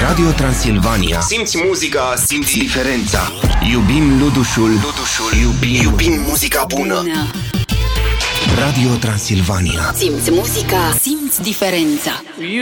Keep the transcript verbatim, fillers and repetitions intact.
Radio Transilvania. Simți muzica, simți diferența. Iubim Ludușul, Ludușul, iubim, iubim muzica bună. Radio Transilvania. Simți muzica, simți diferența.